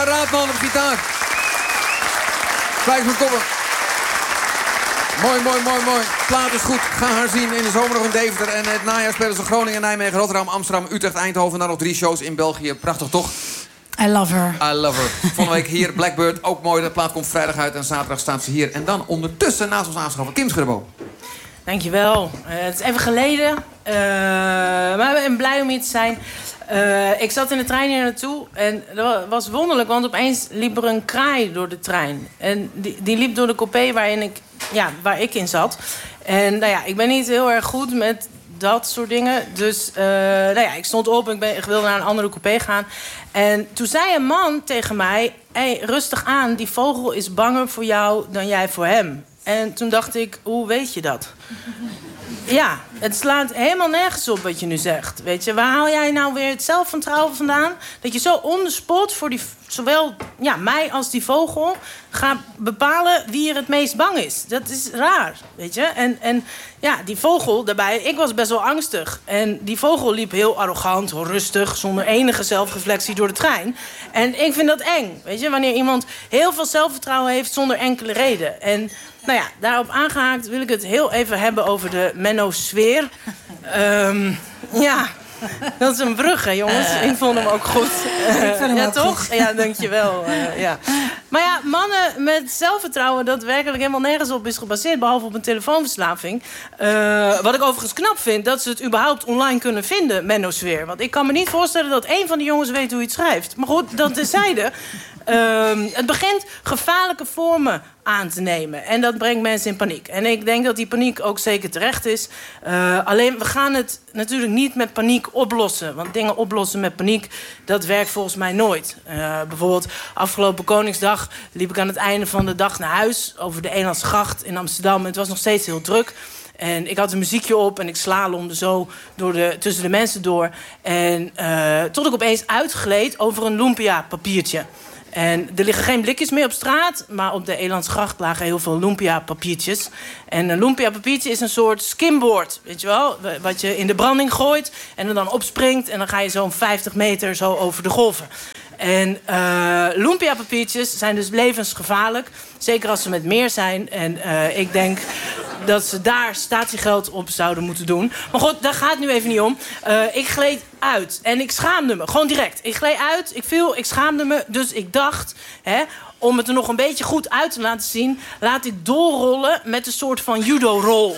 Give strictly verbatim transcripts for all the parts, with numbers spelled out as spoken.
Lara Raadman op gitaar. Gijs van Koppen. Mooi, mooi, mooi, mooi. Plaat is goed. Ga haar zien in de zomer nog in Deventer. En het najaar spelen ze Groningen, Nijmegen, Rotterdam, Amsterdam, Utrecht, Eindhoven. Dan nog drie shows in België. Prachtig, toch? I love her. I love her. Volgende week hier, Blackbird. Ook mooi. De plaat komt vrijdag uit en zaterdag staat ze hier. En dan ondertussen naast ons aanschaffen Kim Schudderboo. Dankjewel. Uh, het is even geleden. Uh, maar ik ben blij om hier te zijn. Uh, ik zat in de trein hier naartoe en dat was wonderlijk, want opeens liep er een kraai door de trein. En die, die liep door de coupé waarin ik, ja, waar ik in zat. En nou ja, ik ben niet heel erg goed met dat soort dingen. Dus uh, nou ja, ik stond op en ik, ben, ik wilde naar een andere coupé gaan. En toen zei een man tegen mij: hey, rustig aan, die vogel is banger voor jou dan jij voor hem. En toen dacht ik, hoe weet je dat? Ja, het slaat helemaal nergens op wat je nu zegt. Weet je, waar haal jij nou weer het zelfvertrouwen vandaan? Dat je zo on the spot voor die, zowel ja, mij als die vogel gaat bepalen wie er het meest bang is. Dat is raar, weet je. En, en ja, die vogel daarbij, ik was best wel angstig. En die vogel liep heel arrogant, rustig, zonder enige zelfreflectie door de trein. En ik vind dat eng, weet je. Wanneer iemand heel veel zelfvertrouwen heeft zonder enkele reden. En nou ja, daarop aangehaakt wil ik het heel even hebben over de Menno-sfeer. Um, ja, dat is een brug, hè, jongens. Ik vond hem ook goed. Ik vind hem ja, ook toch? goed. Ja, dankjewel. Uh, ja. Maar ja, mannen met zelfvertrouwen dat werkelijk helemaal nergens op is gebaseerd, behalve op een telefoonverslaving. Uh, wat ik overigens knap vind, dat ze het überhaupt online kunnen vinden, Menno-sfeer. Want ik kan me niet voorstellen dat één van die jongens weet hoe hij het schrijft. Maar goed, dat terzijde. Um, het begint gevaarlijke vormen aan te nemen. En dat brengt mensen in paniek. En ik denk dat die paniek ook zeker terecht is. Uh, alleen, we gaan het natuurlijk niet met paniek oplossen. Want dingen oplossen met paniek, dat werkt volgens mij nooit. Uh, bijvoorbeeld, afgelopen Koningsdag liep ik aan het einde van de dag naar huis over de Elandsgracht in Amsterdam. En het was nog steeds heel druk. En ik had een muziekje op en ik slalomde zo door de, tussen de mensen door. En uh, tot ik opeens uitgleed over een lumpia-papiertje. En er liggen geen blikjes meer op straat, maar op de Elandsgracht lagen heel veel lumpia-papiertjes. En een lumpia-papiertje is een soort skimboard, weet je wel? Wat je in de branding gooit en er dan opspringt en dan ga je zo'n vijftig meter zo over de golven. En uh, lumpia-papiertjes zijn dus levensgevaarlijk. Zeker als ze met meer zijn. En uh, ik denk dat ze daar statiegeld op zouden moeten doen. Maar goed, daar gaat het nu even niet om. Uh, ik gleed uit en ik schaamde me. Gewoon direct. Ik gleed uit, ik viel, ik schaamde me. Dus ik dacht, hè, om het er nog een beetje goed uit te laten zien, laat ik doorrollen met een soort van judo-rol.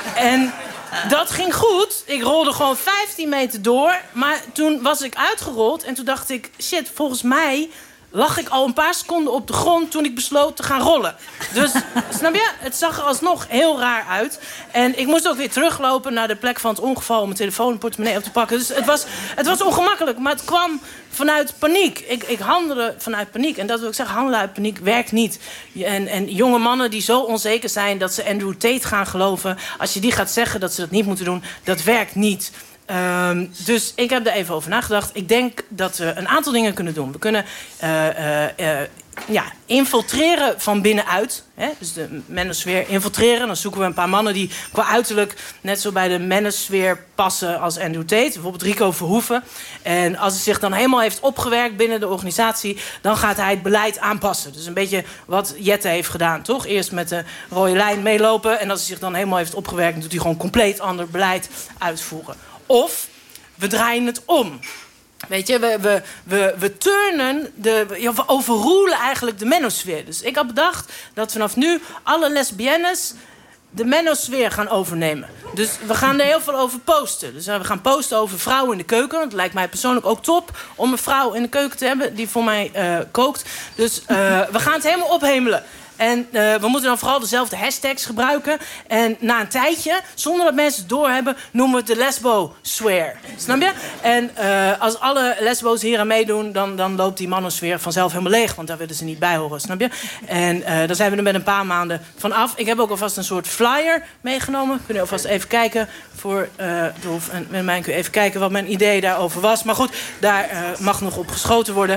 En dat ging goed. Ik rolde gewoon vijftien meter door. Maar toen was ik uitgerold en toen dacht ik, shit, volgens mij lag ik al een paar seconden op de grond toen ik besloot te gaan rollen. Dus, snap je? Het zag er alsnog heel raar uit. En ik moest ook weer teruglopen naar de plek van het ongeval om mijn telefoon en portemonnee op te pakken. Dus het was, het was ongemakkelijk, maar het kwam vanuit paniek. Ik, ik handelde vanuit paniek. En dat wil ik zeggen, handelen uit paniek werkt niet. En, en jonge mannen die zo onzeker zijn dat ze Andrew Tate gaan geloven, als je die gaat zeggen dat ze dat niet moeten doen, dat werkt niet. Um, dus ik heb er even over nagedacht. Ik denk dat we een aantal dingen kunnen doen. We kunnen uh, uh, uh, ja, infiltreren van binnenuit. Hè? Dus de Menno-sfeer infiltreren. Dan zoeken we een paar mannen die qua uiterlijk net zo bij de Menno-sfeer passen als Andrew Tate. Bijvoorbeeld Rico Verhoeven. En als hij zich dan helemaal heeft opgewerkt binnen de organisatie, dan gaat hij het beleid aanpassen. Dus een beetje wat Jette heeft gedaan, toch? Eerst met de rode lijn meelopen. En als hij zich dan helemaal heeft opgewerkt, dan doet hij gewoon compleet ander beleid uitvoeren. Of we draaien het om. Weet je, we, we, we, we turnen, de, we overroelen eigenlijk de Menno-sfeer. Dus ik had bedacht dat vanaf nu alle lesbiennes de Menno-sfeer gaan overnemen. Dus we gaan er heel veel over posten. Dus we gaan posten over vrouwen in de keuken. Want het lijkt mij persoonlijk ook top om een vrouw in de keuken te hebben die voor mij uh, kookt. Dus uh, we gaan het helemaal ophemelen. En uh, we moeten dan vooral dezelfde hashtags gebruiken. En na een tijdje, zonder dat mensen het doorhebben, noemen we het de lesbo-swear. Snap je? En uh, als alle lesbo's hier aan meedoen, dan, dan loopt die mannensfeer vanzelf helemaal leeg. Want daar willen ze niet bij horen, snap je? En uh, dan zijn we er met een paar maanden van af. Ik heb ook alvast een soort flyer meegenomen. Kun je alvast even kijken voor uh, Dolf en met mij kun je even kijken wat mijn idee daarover was. Maar goed, daar uh, mag nog op geschoten worden.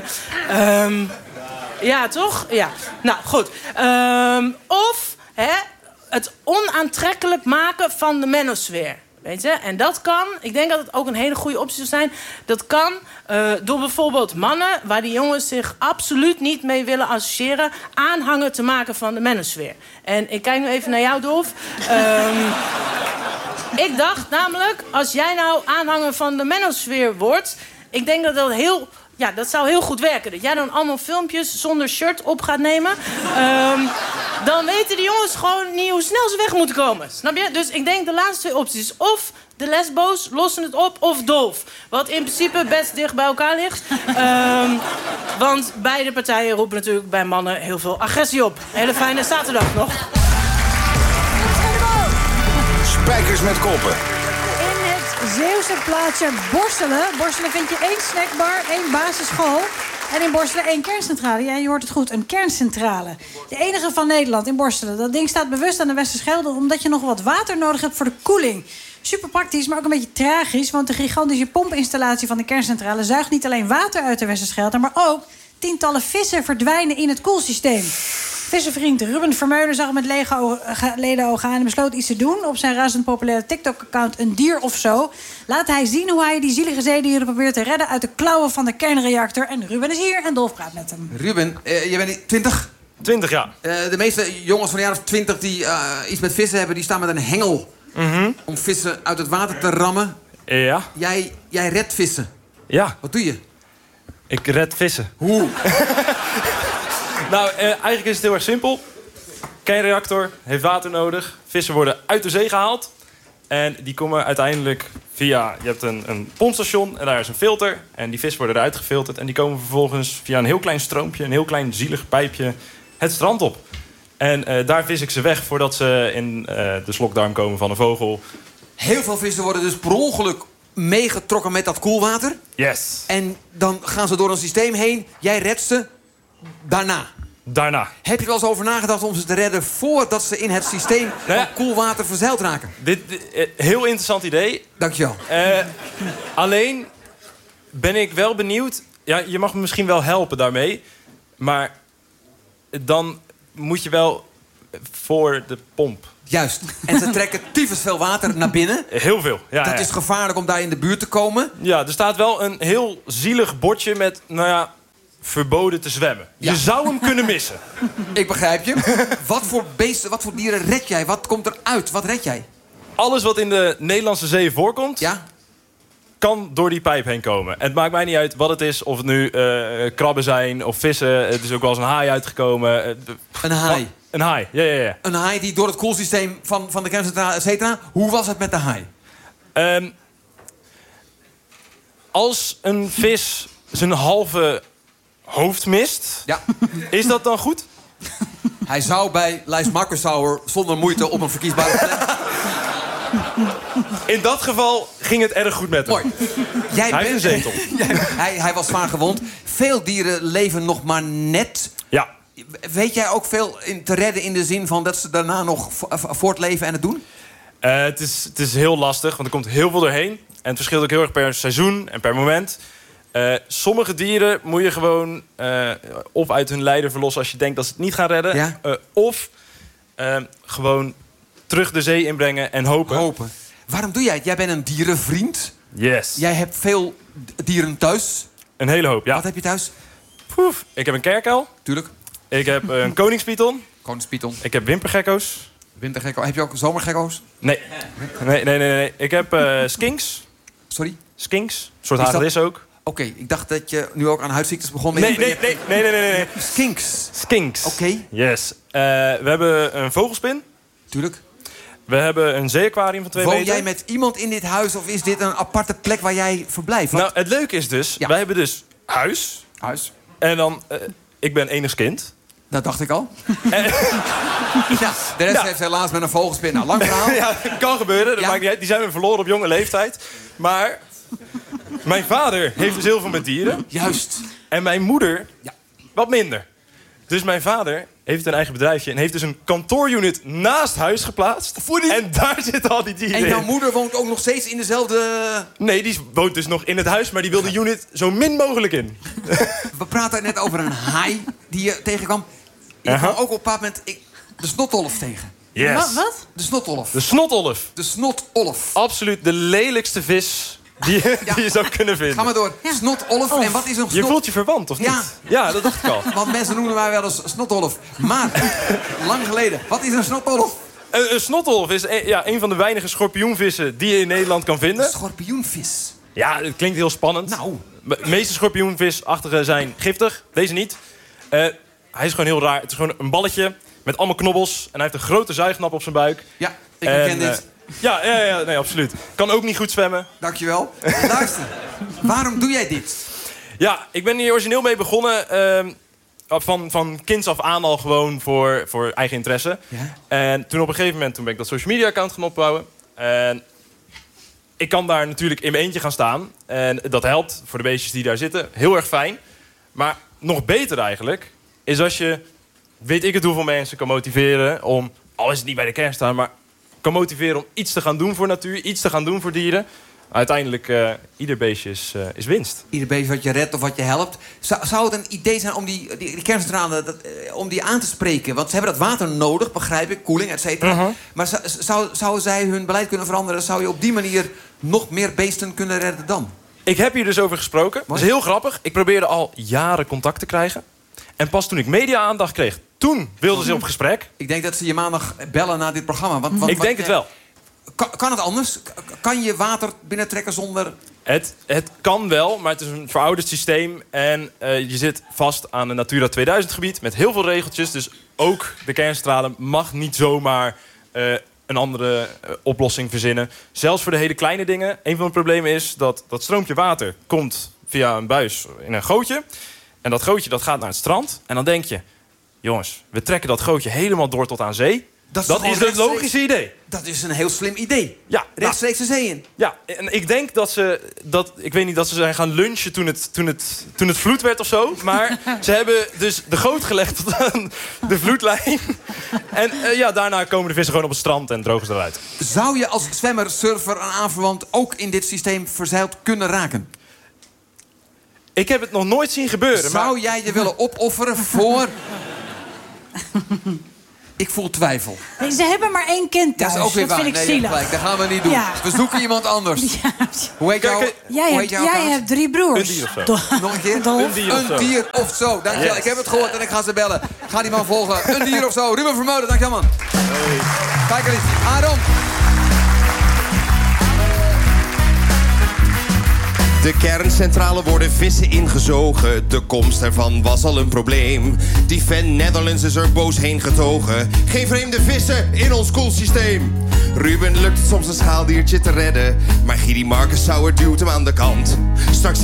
Um, Ja, toch? Ja. Nou, goed. Um, of hè, het onaantrekkelijk maken van de Menno-sfeer. Weet je? En dat kan, ik denk dat het ook een hele goede optie zou zijn. Dat kan uh, door bijvoorbeeld mannen, waar die jongens zich absoluut niet mee willen associëren, aanhanger te maken van de manosphere. En ik kijk nu even naar jou, Dolf. Um, ik dacht namelijk, als jij nou aanhanger van de manosphere wordt, ik denk dat dat heel... Ja, dat zou heel goed werken. Dat jij dan allemaal filmpjes zonder shirt op gaat nemen. Um, dan weten de jongens gewoon niet hoe snel ze weg moeten komen. Snap je? Dus ik denk de laatste twee opties. Of de lesbo's lossen het op, of Dolf. Wat in principe best dicht bij elkaar ligt. Um, want beide partijen roepen natuurlijk bij mannen heel veel agressie op. Hele fijne zaterdag nog. Spijkers met koppen. Zeeuwse plaatsje Borselen. Borselen vind je één snackbar, één basisschool. En in Borselen één kerncentrale. Ja, je hoort het goed, een kerncentrale. De enige van Nederland in Borselen. Dat ding staat bewust aan de Westerschelde, omdat je nog wat water nodig hebt voor de koeling. Super praktisch, maar ook een beetje tragisch. Want de gigantische pompinstallatie van de kerncentrale zuigt niet alleen water uit de Westerschelde, maar ook tientallen vissen verdwijnen in het koelsysteem. Vissenvriend Ruben Vermeulen zag hem met lege ledenogen aan en besloot iets te doen. Op zijn razend populaire TikTok-account Een Dier of Zo laat hij zien hoe hij die zielige zeedieren probeert te redden uit de klauwen van de kernreactor. En Ruben is hier en Dolf praat met hem. Ruben, uh, je bent twintig? twintig, ja. Uh, de meeste jongens van de jaren twintig die uh, iets met vissen hebben, die staan met een hengel Mm-hmm. om vissen uit het water te rammen. Ja. Jij, jij redt vissen. Ja. Wat doe je? Ik red vissen. Hoe? Nou, eh, eigenlijk is het heel erg simpel. Kernreactor heeft water nodig. Vissen worden uit de zee gehaald. En die komen uiteindelijk via... Je hebt een, een pompstation en daar is een filter. En die vissen worden eruit gefilterd. En die komen vervolgens via een heel klein stroompje... een heel klein zielig pijpje het strand op. En uh, daar vis ik ze weg voordat ze in uh, de slokdarm komen van een vogel. Heel veel vissen worden dus per ongeluk meegetrokken met dat koelwater. Yes. En dan gaan ze door een systeem heen. Jij redt ze daarna. Daarna. Heb je er wel eens over nagedacht om ze te redden voordat ze in het systeem nou ja, van koelwater verzeild raken? Dit, dit uh, heel interessant idee. Dankjewel. Uh, alleen ben ik wel benieuwd... Ja, je mag me misschien wel helpen daarmee. Maar dan moet je wel voor de pomp. Juist. En ze trekken tyfus veel water naar binnen. Heel veel, ja. Dat ja. is gevaarlijk om daar in de buurt te komen. Ja, er staat wel een heel zielig bordje met, nou ja, verboden te zwemmen. Ja. Je zou hem kunnen missen. Ik begrijp je. Wat voor beesten, wat voor dieren red jij? Wat komt eruit? Wat red jij? Alles wat in de Nederlandse zee voorkomt... Ja? kan door die pijp heen komen. En het maakt mij niet uit wat het is. Of het nu uh, krabben zijn of vissen. Het is ook wel eens een haai uitgekomen. Een haai? Een haai, ja, ja, ja. Een haai die door het koelsysteem van, van de kerncentrale, et cetera. Hoe was het met de haai? Um, als een vis zijn halve hoofd mist... Ja. Is dat dan goed? Hij zou bij Lijs Markensauer zonder moeite op een verkiesbare plek... In dat geval ging het erg goed met hem. Mooi. Jij hij bent... heeft een zetel. hij, hij was zwaar gewond. Veel dieren leven nog maar net. Ja. Weet jij ook veel in te redden in de zin van dat ze daarna nog voortleven en het doen? Uh, het, is, het is heel lastig, want er komt heel veel doorheen. En het verschilt ook heel erg per seizoen en per moment. Uh, sommige dieren moet je gewoon uh, of uit hun lijden verlossen als je denkt dat ze het niet gaan redden. Ja? Uh, of uh, gewoon terug de zee inbrengen en hopen. Hopen. Waarom doe jij het? Jij bent een dierenvriend. Yes. Jij hebt veel dieren thuis. Een hele hoop, ja. Wat heb je thuis? Poef. Ik heb een kerkuil. Tuurlijk. Ik heb een koningspython. Koningspython. Ik heb wimpergekko's. Wintergekko. Heb je ook zomergekko's? Nee. Nee, nee, nee, nee. Ik heb uh, skinks. Sorry? Skinks. Een soort Is dat- hagedis ook. Oké, ik dacht dat je nu ook aan huidziektes begon. met- Nee, nee, nee, nee, nee, nee, nee. Skinks. Skinks. Oké. Yes. Uh, we hebben een vogelspin. Tuurlijk. We hebben een zeeaquarium van twee Woon meter. jij met iemand in dit huis of is dit een aparte plek waar jij verblijft? Want- Nou, het leuke is dus, Ja. wij hebben dus huis. Huis. En dan, uh, ik ben enig kind. Dat dacht ik al. Ja, de rest Ja. heeft helaas met een vogelspin. Nou, lang verhaal. Ja, kan gebeuren. Dat Ja. maakt niet uit. Die zijn we verloren op jonge leeftijd. Maar mijn vader heeft dus heel veel met dieren. Juist. En mijn moeder Ja. wat minder. Dus mijn vader heeft een eigen bedrijfje en heeft dus een kantoorunit naast huis geplaatst. Voor die- En daar zitten al die dieren En jouw in. moeder woont ook nog steeds in dezelfde... Nee, die woont dus nog in het huis, maar die wil de unit zo min mogelijk in. We praten net over een haai die je tegenkwam. Je Aha. kwam ook op een bepaald moment ik, de snotdolf tegen. Yes. Wa- wat? De snotolf. De snotolf. De snotolf. Absoluut de lelijkste vis die, Ja. die je zou kunnen vinden. Ga maar door. Ja. Snotolf. Olf. En wat is een Je snot... voelt je verwant, of niet? Ja. Ja, dat dacht ik al. Want mensen noemen mij wel eens snotolf. Maar, lang geleden. Wat is een snotolf? Een, een snotolf is een, ja, een van de weinige schorpioenvissen die je in Nederland kan vinden. Schorpioenvis. Ja, het klinkt heel spannend. Nou. De meeste schorpioenvisachtigen zijn giftig. Deze niet. Uh, hij is gewoon heel raar. Het is gewoon een balletje met allemaal knobbels. En hij heeft een grote zuignap op zijn buik. Ja, ik En, herken dit. uh, ja, ja, ja, nee, absoluut. Kan ook niet goed zwemmen. Dankjewel. Luister, waarom doe jij dit? Ja, ik ben hier origineel mee begonnen. Uh, van, van kinds af aan al gewoon voor, voor eigen interesse. Ja? En toen op een gegeven moment toen ben ik dat social media account gaan opbouwen. En ik kan daar natuurlijk in mijn eentje gaan staan. En dat helpt voor de beestjes die daar zitten. Heel erg fijn. Maar nog beter eigenlijk is als je, weet ik het hoeveel mensen kan motiveren om, al is het niet bij de kern staan, maar kan motiveren om iets te gaan doen voor natuur, iets te gaan doen voor dieren. Uiteindelijk, uh, ieder beestje is, uh, is winst. Ieder beestje wat je redt of wat je helpt. Zou, zou het een idee zijn om die, die, die kerncentrale dat, eh, om die aan te spreken? Want ze hebben dat water nodig, begrijp ik, koeling, et cetera. Uh-huh. Maar zou, zou, zou zij hun beleid kunnen veranderen? Zou je op die manier nog meer beesten kunnen redden dan? Ik heb hier dus over gesproken. Dat is heel grappig. Ik probeerde al jaren contact te krijgen. En pas toen ik media-aandacht kreeg, toen wilden ze op gesprek. Ik denk dat ze je maandag bellen na dit programma. Want, want, Ik denk wat- het wel. Kan, kan het anders? K- Kan je water binnentrekken zonder... Het, het kan wel, maar het is een verouderd systeem. En uh, je zit vast aan een Natura tweeduizend gebied met heel veel regeltjes. Dus ook de kerncentrale mag niet zomaar uh, een andere uh, oplossing verzinnen. Zelfs voor de hele kleine dingen. Een van de problemen is dat dat stroompje water komt via een buis in een gootje. En dat gootje dat gaat naar het strand. En dan denk je, jongens, we trekken dat gootje helemaal door tot aan zee. Dat is Dat gewoon is het rechtstreeks- logische idee. Dat is een heel slim idee. Ja, nou, Rechtstreeks de zee in. ja, en ik denk dat ze, dat, ik weet niet, dat ze zijn gaan lunchen toen het, toen het, toen het vloed werd of zo. Maar ze hebben dus de goot gelegd tot aan de vloedlijn. En uh, ja, daarna komen de vissen gewoon op het strand en drogen ze eruit. Zou je als zwemmer, surfer en aanverwant ook in dit systeem verzeild kunnen raken? Ik heb het nog nooit zien gebeuren. Zou Maar jij je willen opofferen voor... Ik voel twijfel. Nee, ze hebben maar één kind thuis. Dat is ook weer dat waar. vind ik Nee, je hebt zielig. gelijk. Dat gaan we niet doen. Ja. We zoeken iemand anders. Ja. Hoe heet jou? Kijk, Jij, hoe hebt, heet jouw jij account? hebt drie broers. Een dier of zo. Do- Nog een keer? Dolf. Een dier of Een zo. dier of zo. Dankjewel. Yes. Ik heb het gehoord en ik ga ze bellen. Ga die man volgen. Een dier of zo. Ruben Vermeulen, dankjewel man. Kijk eens. Aaron. De kerncentrale worden vissen ingezogen. De komst ervan was al een probleem. Die Van Netherlands is er boos heen getogen. Geen vreemde vissen in ons koelsysteem. Ruben lukt het soms een schaaldiertje te redden. Maar Gidi Marcus zou er duwt hem aan de kant. Straks